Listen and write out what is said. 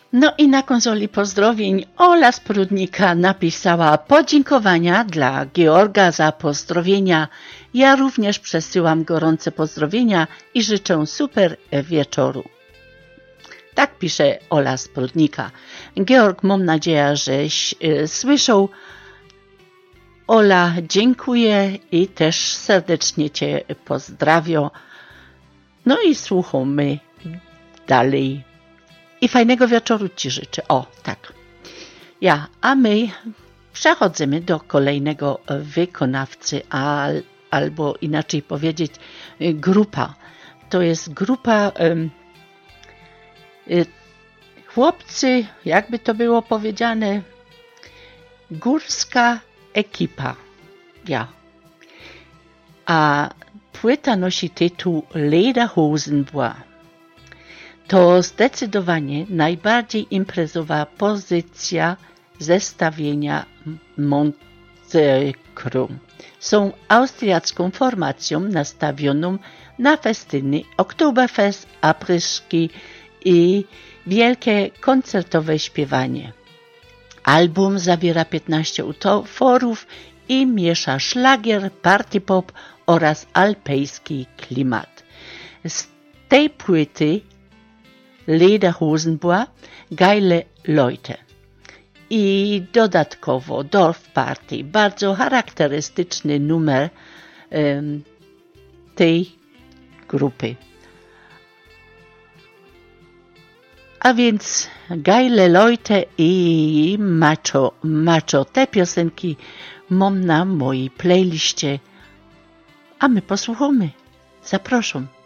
No i na konsoli pozdrowień Ola z Prudnika napisała podziękowania dla Georga za pozdrowienia. Ja również przesyłam gorące pozdrowienia i życzę super wieczoru. Tak pisze Ola z Prudnika. Georg, mam nadzieję, żeś słyszał. Ola, dziękuję i też serdecznie Cię pozdrawiam. No i słuchamy dalej. I fajnego wieczoru Ci życzę. O, tak. A my przechodzimy do kolejnego wykonawcy, albo inaczej powiedzieć grupa. To jest grupa chłopcy, jakby to było powiedziane, górska ekipa. A płyta nosi tytuł Lederhosenbois. To zdecydowanie najbardziej imprezowa pozycja zestawienia Monte-Cru. Są austriacką formacją nastawioną na festyny Oktoberfest, apryszki i wielkie koncertowe śpiewanie. Album zawiera 15 utworów i miesza szlagier, party pop oraz alpejski klimat. Z tej płyty Lederhosenbois geile Leute i dodatkowo Dorf Party, bardzo charakterystyczny numer tej grupy. A więc geile Leute i Macho. Te piosenki mam na mojej playliście, a my posłuchamy. Zapraszam.